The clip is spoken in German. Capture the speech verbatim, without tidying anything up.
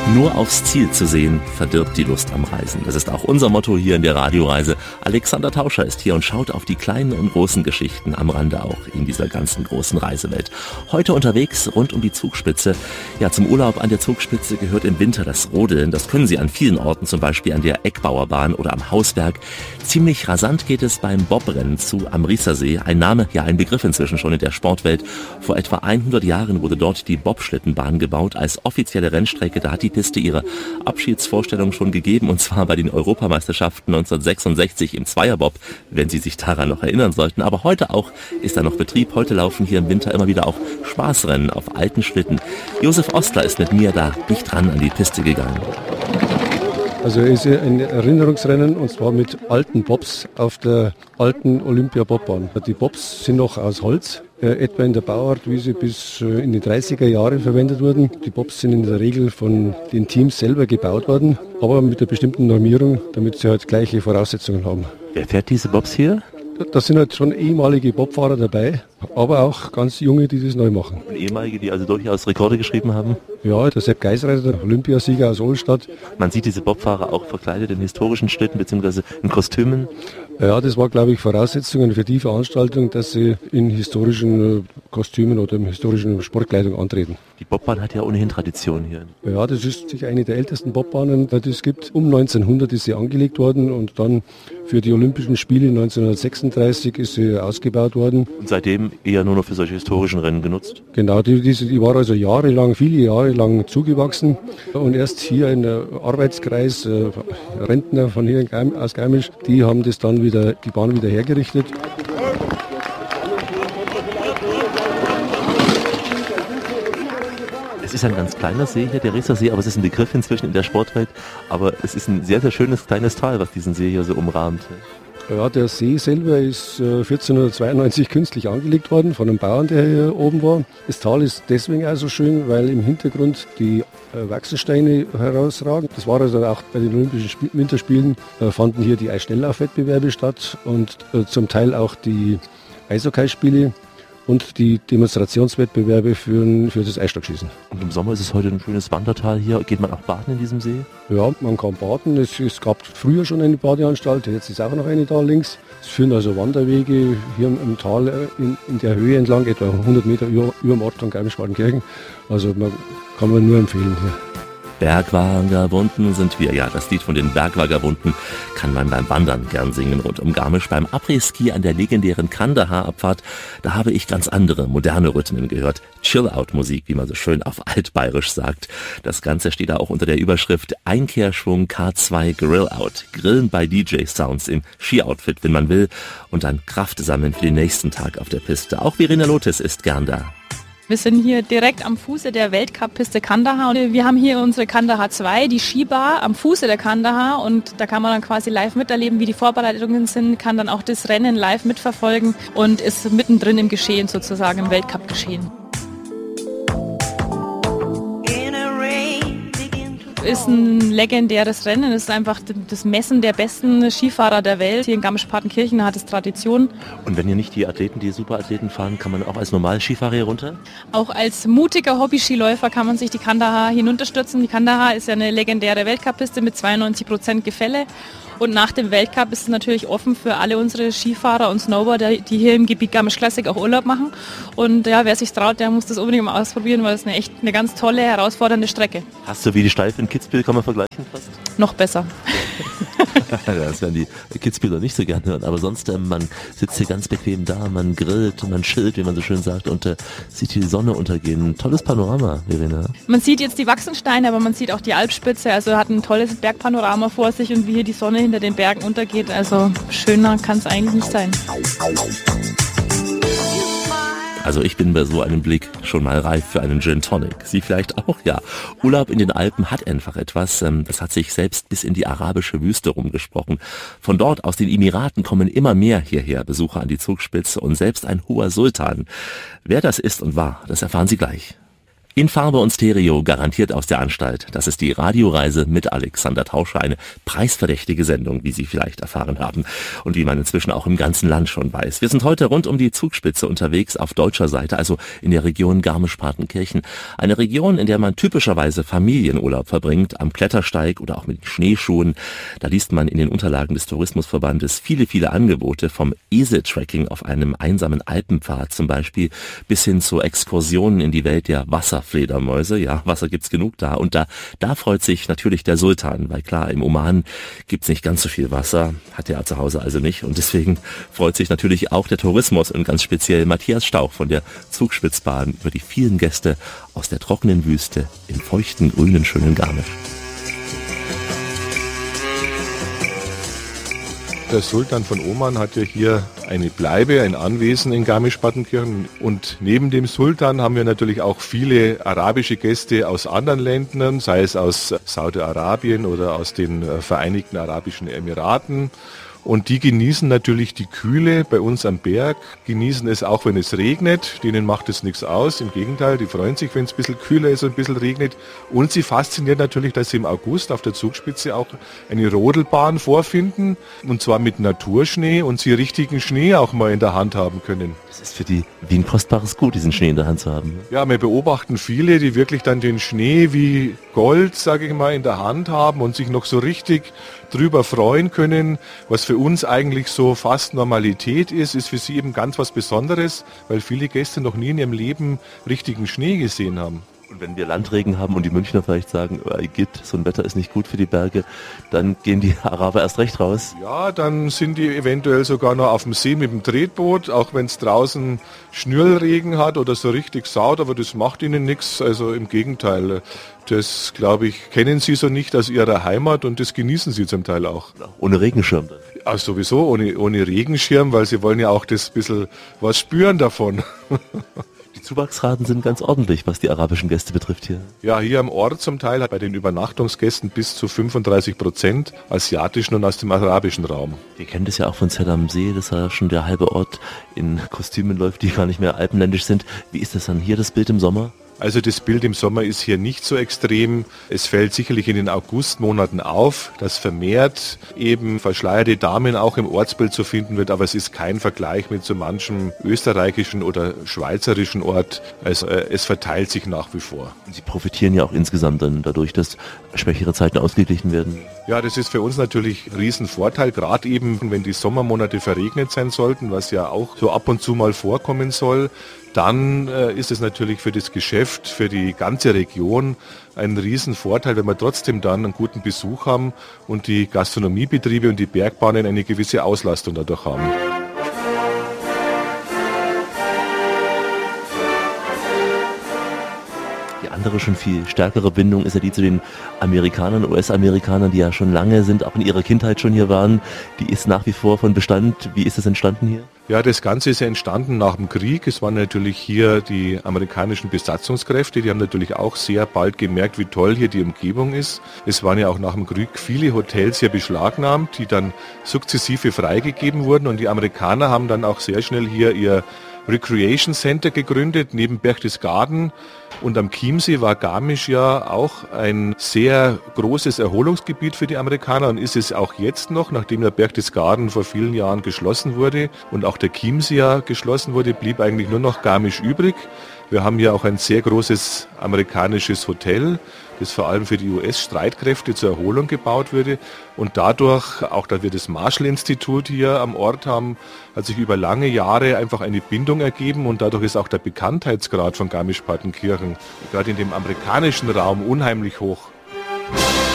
Nur aufs Ziel zu sehen, verdirbt die Lust am Reisen. Das ist auch unser Motto hier in der Radioreise. Alexander Tauscher ist hier und schaut auf die kleinen und großen Geschichten am Rande auch in dieser ganzen großen Reisewelt. Heute unterwegs rund um die Zugspitze. Ja, zum Urlaub an der Zugspitze gehört im Winter das Rodeln. Das können Sie an vielen Orten, zum Beispiel an der Eckbauerbahn oder am Hausberg. Ziemlich rasant geht es beim Bobrennen zu am Riesersee. Ein Name, ja ein Begriff inzwischen schon in der Sportwelt. Vor etwa hundert Jahren wurde dort die Bobschlittenbahn gebaut als offizielle Rennstrecke. Da hat die Piste ihre Abschiedsvorstellung schon gegeben, und zwar bei den Europameisterschaften neunzehnhundertsechsundsechzig im Zweierbob, wenn Sie sich daran noch erinnern sollten. Aber heute auch ist da noch Betrieb. Heute laufen hier im Winter immer wieder auch Spaßrennen auf alten Schlitten. Josef Ostler ist mit mir da dicht dran an die Piste gegangen. Also es ist ein Erinnerungsrennen, und zwar mit alten Bobs auf der alten Olympia-Bobbahn. Die Bobs sind noch aus Holz, äh, etwa in der Bauart, wie sie bis äh, in die dreißiger Jahre verwendet wurden. Die Bobs sind in der Regel von den Teams selber gebaut worden, aber mit einer bestimmten Normierung, damit sie halt gleiche Voraussetzungen haben. Wer fährt diese Bobs hier? Da sind halt schon ehemalige Bobfahrer dabei, aber auch ganz junge, die das neu machen. Und ehemalige, die also durchaus Rekorde geschrieben haben? Ja, der Sepp Geisreiter, der Olympiasieger aus Ohlstadt. Man sieht diese Bobfahrer auch verkleidet in historischen Schlitten bzw. in Kostümen. Ja, das war, glaube ich, Voraussetzungen für die Veranstaltung, dass sie in historischen Kostümen oder in historischen Sportkleidung antreten. Die Bobbahn hat ja ohnehin Tradition hier. Ja, das ist sicher eine der ältesten Bobbahnen, die es gibt. Um neunzehnhundert ist sie angelegt worden und dann für die Olympischen Spiele neunzehnhundertsechsunddreißig ist sie ausgebaut worden. Und seitdem eher nur noch für solche historischen Rennen genutzt? Genau, die, die, die war also jahrelang, viele Jahre lang zugewachsen. Und erst hier ein Arbeitskreis, äh, Rentner von hier aus Garmisch, die haben das dann wieder, die Bahn wieder hergerichtet. Es ist ein ganz kleiner See hier, der Riesersee, aber es ist ein Begriff inzwischen in der Sportwelt. Aber es ist ein sehr, sehr schönes kleines Tal, was diesen See hier so umrahmt. Ja, der See selber ist äh, vierzehnhundertzweiundneunzig künstlich angelegt worden von einem Bauern, der hier oben war. Das Tal ist deswegen auch so schön, weil im Hintergrund die äh, Wachsensteine herausragen. Das war also auch bei den Olympischen Sp- Winterspielen, äh, fanden hier die Eisschnelllaufwettbewerbe statt und äh, zum Teil auch die Eishockeyspiele und die Demonstrationswettbewerbe für, für das Eisstockschießen. Und im Sommer ist es heute ein schönes Wandertal hier. Geht man auch baden in diesem See? Ja, man kann baden. Es, es gab früher schon eine Badeanstalt, jetzt ist auch noch eine da links. Es führen also Wanderwege hier im, im Tal in, in der Höhe entlang, etwa hundert Meter über, über dem Ort von Garmisch-Partenkirchen. Also man, kann man nur empfehlen hier. Bergvagabunden sind wir. Ja, das Lied von den Bergvagabunden kann man beim Wandern gern singen rund um Garmisch. Beim Après-Ski an der legendären Kandahar-Abfahrt, da habe ich ganz andere, moderne Rhythmen gehört. Chill-Out-Musik, wie man so schön auf Altbayerisch sagt. Das Ganze steht da auch unter der Überschrift Einkehrschwung K zwei Grill-Out. Grillen bei D J-Sounds im Ski-Outfit, wenn man will. Und dann Kraft sammeln für den nächsten Tag auf der Piste. Auch Verena Lotes ist gern da. Wir sind hier direkt am Fuße der Weltcup-Piste Kandahar und wir haben hier unsere Kandahar zwei, die Skibar am Fuße der Kandahar, und da kann man dann quasi live miterleben, wie die Vorbereitungen sind, kann dann auch das Rennen live mitverfolgen und ist mittendrin im Geschehen sozusagen, im Weltcup-Geschehen. Ist ein legendäres Rennen, es ist einfach das Messen der besten Skifahrer der Welt. Hier in Garmisch-Partenkirchen hat es Tradition. Und wenn hier nicht die Athleten, die Superathleten fahren, kann man auch als normaler Skifahrer hier runter? Auch als mutiger Hobby-Skiläufer kann man sich die Kandahar hinunterstürzen. Die Kandahar ist ja eine legendäre Weltcup-Piste mit zweiundneunzig Prozent Gefälle. Und nach dem Weltcup ist es natürlich offen für alle unsere Skifahrer und Snowboarder, die hier im Gebiet Garmisch Classic auch Urlaub machen. Und ja, wer sich traut, der muss das unbedingt mal ausprobieren, weil es eine echt eine ganz tolle, herausfordernde Strecke. Hast du wie die Steife in Kitzbühel, kann man vergleichen fast? Noch besser. Das werden die Kitzbühler nicht so gerne hören, aber sonst, äh, man sitzt hier ganz bequem da, man grillt, man chillt, wie man so schön sagt, und äh, sieht die Sonne untergehen. Tolles Panorama, Verena. Man sieht jetzt die Wachsensteine, aber man sieht auch die Alpspitze, also hat ein tolles Bergpanorama vor sich und wie hier die Sonne hinter den Bergen untergeht, also schöner kann es eigentlich nicht sein. Also ich bin bei so einem Blick schon mal reif für einen Gin Tonic. Sie vielleicht auch, ja. Urlaub in den Alpen hat einfach etwas, das hat sich selbst bis in die arabische Wüste rumgesprochen. Von dort aus den Emiraten kommen immer mehr hierher Besucher an die Zugspitze und selbst ein hoher Sultan. Wer das ist und war, das erfahren Sie gleich. In Farbe und Stereo, garantiert aus der Anstalt. Das ist die Radioreise mit Alexander Tauscher, eine preisverdächtige Sendung, wie Sie vielleicht erfahren haben und wie man inzwischen auch im ganzen Land schon weiß. Wir sind heute rund um die Zugspitze unterwegs auf deutscher Seite, also in der Region Garmisch-Partenkirchen. Eine Region, in der man typischerweise Familienurlaub verbringt, am Klettersteig oder auch mit Schneeschuhen. Da liest man in den Unterlagen des Tourismusverbandes viele, viele Angebote, vom Esel-Tracking auf einem einsamen Alpenpfad zum Beispiel, bis hin zu Exkursionen in die Welt der Wasserfledermäuse. Ja, Wasser gibt's genug da. Und da, da freut sich natürlich der Sultan, weil klar, im Oman gibt's nicht ganz so viel Wasser, hat er zu Hause also nicht. Und deswegen freut sich natürlich auch der Tourismus und ganz speziell Matthias Stauch von der Zugspitzbahn über die vielen Gäste aus der trockenen Wüste im feuchten, grünen, schönen Garmisch. Der Sultan von Oman hat ja hier eine Bleibe, ein Anwesen in Garmisch-Partenkirchen. Und neben dem Sultan haben wir natürlich auch viele arabische Gäste aus anderen Ländern, sei es aus Saudi-Arabien oder aus den Vereinigten Arabischen Emiraten. Und die genießen natürlich die Kühle bei uns am Berg, genießen es auch, wenn es regnet. Denen macht es nichts aus. Im Gegenteil, die freuen sich, wenn es ein bisschen kühler ist und ein bisschen regnet. Und sie fasziniert natürlich, dass sie im August auf der Zugspitze auch eine Rodelbahn vorfinden. Und zwar mit Naturschnee und sie richtigen Schnee auch mal in der Hand haben können. Das ist für die wie ein kostbares Gut, diesen Schnee in der Hand zu haben. Ja, wir beobachten viele, die wirklich dann den Schnee wie Gold, sage ich mal, in der Hand haben und sich noch so richtig drüber freuen können. Was für uns eigentlich so fast Normalität ist, ist für sie eben ganz was Besonderes, weil viele Gäste noch nie in ihrem Leben richtigen Schnee gesehen haben. Und wenn wir Landregen haben und die Münchner vielleicht sagen, oh, Igitt, so ein Wetter ist nicht gut für die Berge, dann gehen die Araber erst recht raus. Ja, dann sind die eventuell sogar noch auf dem See mit dem Tretboot, auch wenn es draußen Schnürlregen hat oder so richtig saut, aber das macht ihnen nichts. Also im Gegenteil, das, glaube ich, kennen sie so nicht aus ihrer Heimat und das genießen sie zum Teil auch. Ohne Regenschirm dann? Ja, sowieso, ohne, ohne Regenschirm, weil sie wollen ja auch das bisschen was spüren davon. Die Zuwachsraten sind ganz ordentlich, was die arabischen Gäste betrifft hier. Ja, hier am Ort zum Teil bei den Übernachtungsgästen bis zu fünfunddreißig Prozent asiatischen und aus dem arabischen Raum. Wir kennen das ja auch von Zell am See, dass ja schon der halbe Ort in Kostümen läuft, die gar nicht mehr alpenländisch sind. Wie ist das dann hier, das Bild im Sommer? Also das Bild im Sommer ist hier nicht so extrem. Es fällt sicherlich in den Augustmonaten auf, dass vermehrt eben verschleierte Damen auch im Ortsbild zu finden wird, aber es ist kein Vergleich mit so manchem österreichischen oder schweizerischen Ort. Also äh, es verteilt sich nach wie vor. Und Sie profitieren ja auch insgesamt dann dadurch, dass schwächere Zeiten ausgeglichen werden. Ja, das ist für uns natürlich ein Riesenvorteil, gerade eben, wenn die Sommermonate verregnet sein sollten, was ja auch so ab und zu mal vorkommen soll. Dann äh, ist es natürlich für das Geschäft, für die ganze Region ein Riesenvorteil, wenn wir trotzdem dann einen guten Besuch haben und die Gastronomiebetriebe und die Bergbahnen eine gewisse Auslastung dadurch haben. Die andere schon viel stärkere Bindung ist ja die zu den Amerikanern, U S-Amerikanern, die ja schon lange sind, auch in ihrer Kindheit schon hier waren. Die ist nach wie vor von Bestand. Wie ist das entstanden hier? Ja, das Ganze ist ja entstanden nach dem Krieg. Es waren natürlich hier die amerikanischen Besatzungskräfte, die haben natürlich auch sehr bald gemerkt, wie toll hier die Umgebung ist. Es waren ja auch nach dem Krieg viele Hotels hier beschlagnahmt, die dann sukzessive freigegeben wurden und die Amerikaner haben dann auch sehr schnell hier ihr Recreation Center gegründet, neben Berchtesgaden. Und am Chiemsee war Garmisch ja auch ein sehr großes Erholungsgebiet für die Amerikaner und ist es auch jetzt noch, nachdem ja Berchtesgaden vor vielen Jahren geschlossen wurde und auch der Chiemsee ja geschlossen wurde, blieb eigentlich nur noch Garmisch übrig. Wir haben hier auch ein sehr großes amerikanisches Hotel, das vor allem für die U S-Streitkräfte zur Erholung gebaut wurde. Und dadurch, auch da wir das Marshall-Institut hier am Ort haben, hat sich über lange Jahre einfach eine Bindung ergeben und dadurch ist auch der Bekanntheitsgrad von Garmisch-Partenkirchen gerade in dem amerikanischen Raum unheimlich hoch.